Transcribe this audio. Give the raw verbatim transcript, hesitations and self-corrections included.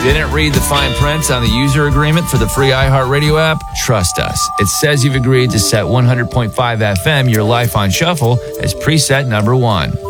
Didn't read the fine print on the user agreement for the free iHeartRadio app? Trust us. It says you've agreed to set one hundred point five F M, Your Life on Shuffle, as preset number one.